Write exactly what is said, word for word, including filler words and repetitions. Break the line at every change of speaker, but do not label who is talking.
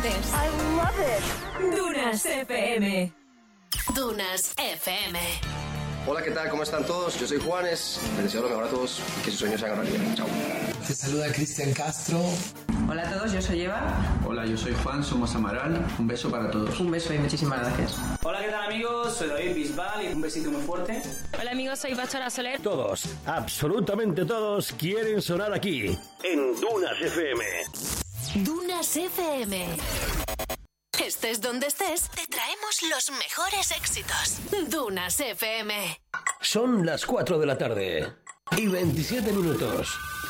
I love it.
Dunas F M.
Dunas F M.
Hola, ¿qué tal? ¿Cómo están todos? Yo soy Juanes. Les deseo lo mejor a todos y que sus sueños se hagan realidad. Chao.
Te saluda Cristian Castro.
Hola a todos, yo soy Eva.
Hola, yo soy Juan, somos Amaral. Un beso para todos.
Un beso y muchísimas gracias.
Hola, ¿qué tal amigos? Soy David Bisbal y un besito muy fuerte.
Hola amigos, soy Báchara Soler.
Todos, absolutamente todos, quieren sonar aquí, en Dunas F M.
Dunas F M. Estés donde estés, te traemos los mejores éxitos. Dunas F M.
Son las cuatro de la tarde y veintisiete minutos.